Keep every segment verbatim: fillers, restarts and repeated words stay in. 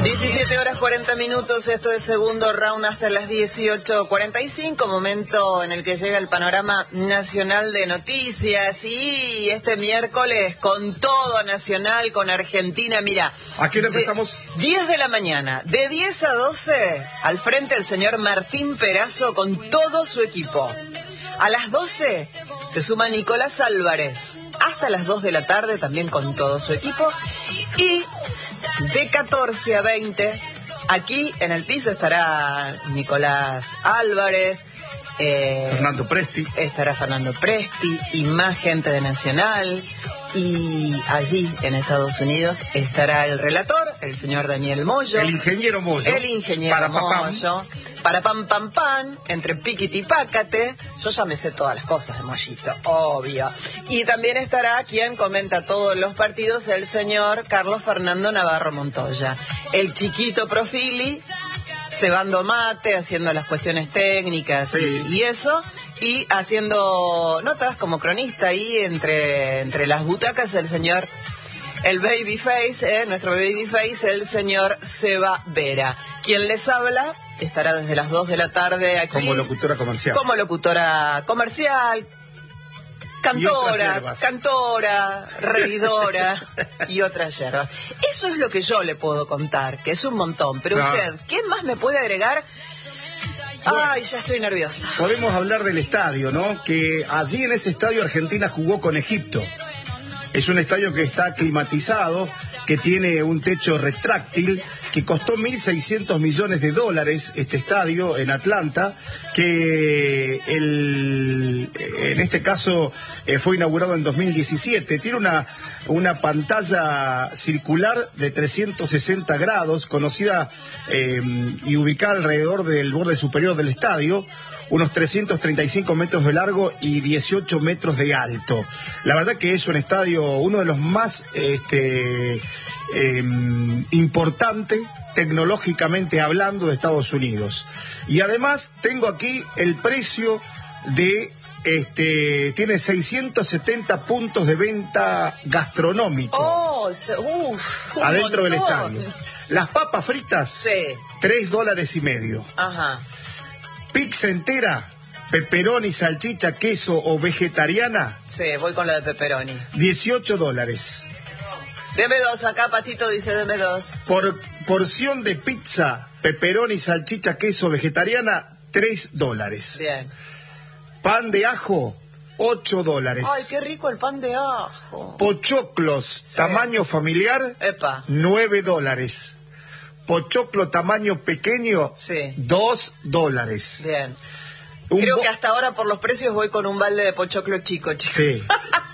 diecisiete horas cuarenta minutos, esto es segundo round hasta las dieciocho cuarenta y cinco, momento en el que llega el panorama nacional de noticias. Y este miércoles con todo nacional, con Argentina, mira. ¿A quién empezamos? diez de la mañana, de diez a doce, al frente el señor Martín Perazo con todo su equipo. A las doce se suma Nicolás Álvarez, hasta las dos de la tarde también con todo su equipo. Y de catorce a veinte, aquí en el piso estará Nicolás Álvarez, eh, Fernando Presti. Estará Fernando Presti y más gente de Nacional. Y allí en Estados Unidos estará el relator, el señor Daniel Moyo. El ingeniero Moyo. El ingeniero para Moyo. Papam. Para pam pam pam, entre piquiti y pácate. Yo ya me sé todas las cosas de Moyito, obvio. Y también estará quien comenta todos los partidos, el señor Carlos Fernando Navarro Montoya. El chiquito Profili, cebando mate, haciendo las cuestiones técnicas, sí. y, y eso, y haciendo notas como cronista ahí entre, entre las butacas el señor, el Babyface, eh, nuestro Babyface, el señor Seba Vera. Quien les habla estará desde las dos de la tarde aquí. Como locutora comercial. Como locutora comercial. Cantora, cantora, reidora y otras yerbas. Eso es lo que yo le puedo contar, que es un montón. Pero claro. Usted, ¿qué más me puede agregar? Bueno, ay, ya estoy nerviosa. Podemos hablar del estadio, ¿no? Que allí en ese estadio Argentina jugó con Egipto. Es un estadio que está climatizado, que tiene un techo retráctil, que costó mil seiscientos millones de dólares este estadio en Atlanta, que el, en este caso eh, fue inaugurado en dos mil diecisiete. Tiene una, una pantalla circular de trescientos sesenta grados, conocida eh, y ubicada alrededor del borde superior del estadio, unos trescientos treinta y cinco metros de largo y dieciocho metros de alto. La verdad que es un estadio, uno de los más este, eh, importante tecnológicamente hablando de Estados Unidos. Y además tengo aquí el precio de, este, tiene seiscientos setenta puntos de venta gastronómicos. Oh, uf, adentro montón. Del estadio. Las papas fritas, sí. tres dólares y medio. Ajá. Pizza entera, pepperoni, salchicha, queso o vegetariana. Sí, voy con la de pepperoni. dieciocho dólares. Deme dos, acá Patito dice deme dos. Por porción de pizza, pepperoni, salchicha, queso, vegetariana, tres dólares. Bien. Pan de ajo, ocho dólares. Ay, qué rico el pan de ajo. Pochoclos, sí. Tamaño familiar, Epa. nueve dólares. Pochoclo tamaño pequeño, sí. dos dólares. Bien. Un Creo bo- que hasta ahora por los precios voy con un balde de pochoclo chico, chico. Sí.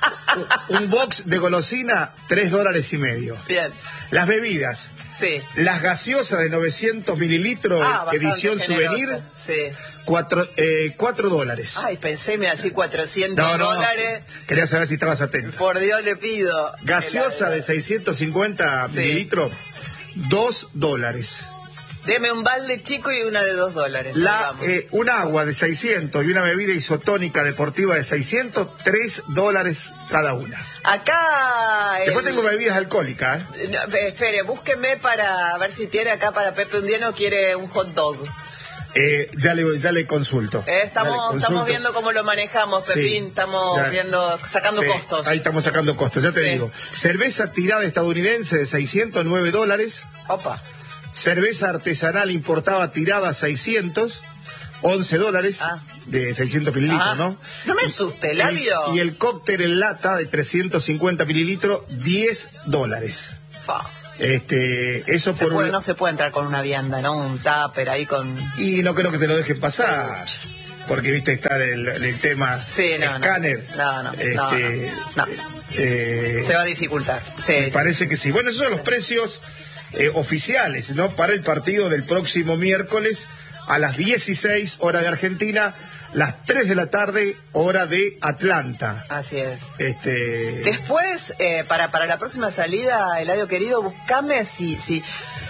Un box de golosina, tres dólares y medio. Bien. Las bebidas. Sí. Las gaseosas de novecientos mililitros, ah, edición generoso. souvenir, sí. cuatro, eh, cuatro dólares. Ay, pensé, me así cuatrocientos no, no, dólares. Quería saber si estabas atento. Por Dios le pido. Gaseosa de seiscientos cincuenta sí. mililitros, dos dólares. Deme un balde chico y una de dos dólares. La, eh, un agua de seiscientos y una bebida isotónica deportiva de seiscientos, tres dólares cada una. Acá... Después el... tengo bebidas alcohólicas. ¿eh? No, espere, búsqueme para ver si tiene acá para Pepe un día no quiere un hot dog. Eh, ya le ya le consulto. Eh, estamos, ya le consulto. estamos viendo cómo lo manejamos, Pepín. Sí, estamos ya, viendo, sacando sí, costos. Ahí estamos sacando costos, ya te sí. digo. Cerveza tirada estadounidense de seiscientos nueve dólares. Opa. Cerveza artesanal importada tirada seiscientos, once dólares, ah. de seiscientos mililitros, ah. ¿no? No me asuste, labio. Y, y el cóctel en lata de trescientos cincuenta mililitros, diez dólares. Fa. Este, eso se por puede, un... No se puede entrar con una vianda, ¿no? Un tupper ahí con... Y no creo que te lo dejen pasar, porque viste estar el, el tema sí, no, escáner. No, no, este, no, no, no. Eh, se va a dificultar. Sí, me sí, parece sí. que sí. Bueno, esos son los precios eh, oficiales, ¿no? Para el partido del próximo miércoles a las dieciséis, hora de Argentina, las tres de la tarde, hora de Atlanta. Así es. Este... Después, eh, para, para la próxima salida, Eladio querido, buscame si... si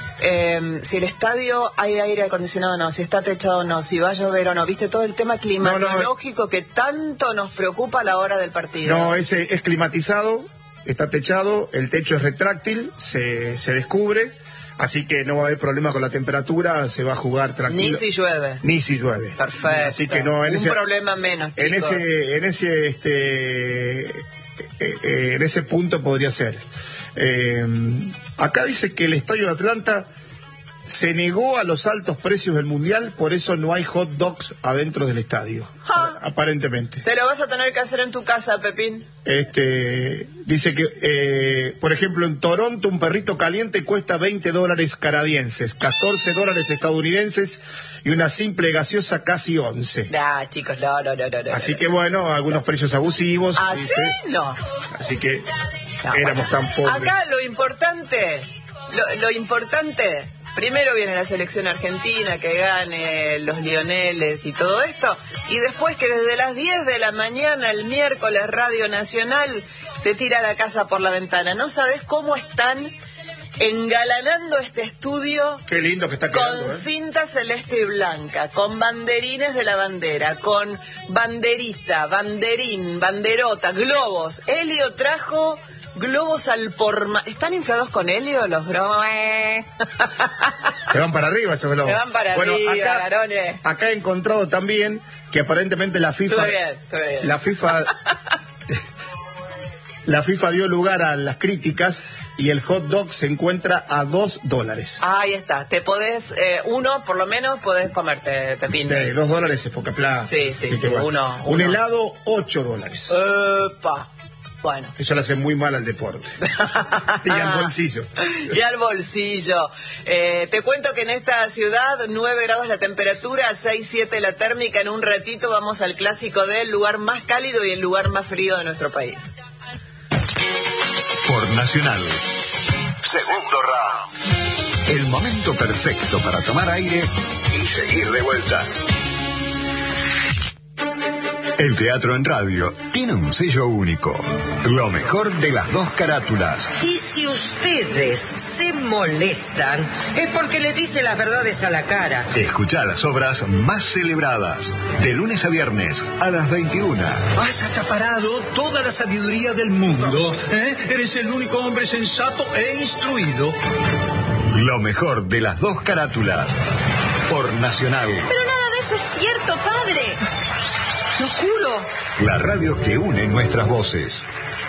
Eh, si el estadio hay aire acondicionado o no, si está techado o no, si va a llover o no, viste todo el tema climatológico no, no, que tanto nos preocupa a la hora del partido. No, ese es climatizado, está techado, el techo es retráctil, se, se descubre, Así que no va a haber problema con la temperatura, se va a jugar tranquilo. Ni si llueve. Ni si llueve. Perfecto. Así que no, en Un ese, problema menos, chicos. En ese, en ese, este, eh, eh, en ese punto podría ser. Eh, acá dice que el Estadio de Atlanta se negó a los altos precios del Mundial, por eso no hay hot dogs adentro del estadio, ja. aparentemente. Te lo vas a tener que hacer en tu casa, Pepín. Este, dice que, eh, por ejemplo, en Toronto un perrito caliente cuesta veinte dólares canadienses, catorce dólares estadounidenses y una simple gaseosa casi once. Nah, chicos, no, no, no, no. Así no, que no. bueno, algunos precios abusivos. ¿Ah, dice. sí? No. Así que no, éramos bueno. tan pobres. Acá lo importante, lo, lo importante... Primero viene la selección argentina, que gane los Lioneles y todo esto, y después que desde las diez de la mañana el miércoles Radio Nacional te tira la casa por la ventana. No sabes cómo están engalanando este estudio. Qué lindo que está con quedando, ¿eh? cinta celeste y blanca, con banderines de la bandera, con banderita, banderín, banderota, globos. Helio trajo... globos al por... ¿Están inflados con helio los globos? Se van para arriba esos globos. Se van para bueno, arriba, acá, varones. acá he encontrado también que aparentemente la FIFA... Estuve bien, estuve bien. La FIFA... la FIFA dio lugar a las críticas y el hot dog se encuentra a dos dólares. Ahí está. Te podés... Eh, uno, por lo menos, podés comerte, Pepín. De dos dólares es poca plata. Sí, sí, Así sí. que bueno. Uno, Un uno. helado, ocho dólares. Epa. Bueno. Eso le hace muy mal al deporte. Y al bolsillo. Y al bolsillo. Eh, te cuento que en esta ciudad, nueve grados la temperatura, seis, siete la térmica. En un ratito vamos al clásico del lugar más cálido y el lugar más frío de nuestro país. Por Nacional. Segundo round. El momento perfecto para tomar aire y seguir de vuelta. El teatro en radio tiene un sello único. Lo mejor de las dos carátulas. Y si ustedes se molestan, es porque le dice las verdades a la cara. Escuchá las obras más celebradas. De lunes a viernes a las veintiuna. Has acaparado toda la sabiduría del mundo. ¿eh? Eres el único hombre sensato e instruido. Lo mejor de las dos carátulas. Por Nacional. Pero nada de eso es cierto, padre. Lo juro. La radio que une nuestras voces.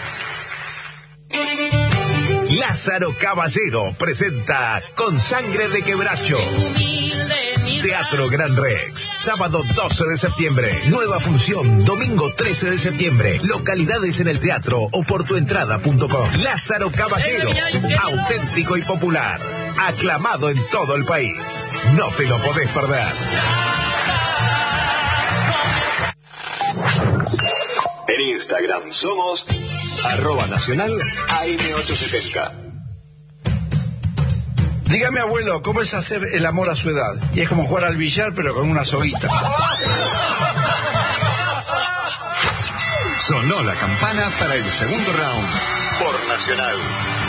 Lázaro Caballero presenta Con Sangre de Quebracho. Teatro Gran Rex, sábado doce de septiembre. Nueva función, domingo trece de septiembre. Localidades en el teatro o por tu entrada punto com. Lázaro Caballero, auténtico y popular. Aclamado en todo el país. No te lo podés perder. En Instagram somos arroba nacional A M ochocientos setenta. Dígame, abuelo, ¿cómo es hacer el amor a su edad? Y es como jugar al billar, pero con una soguita. Sonó la campana para el segundo round. Por Nacional.